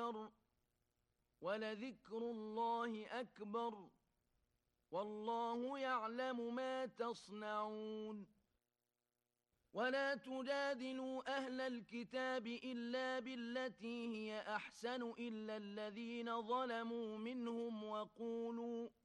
أكثر ولذكر الله أكبر والله يعلم ما تصنعون ولا تجادلوا أهل الكتاب إلا بالتي هي أحسن إلا الذين ظلموا منهم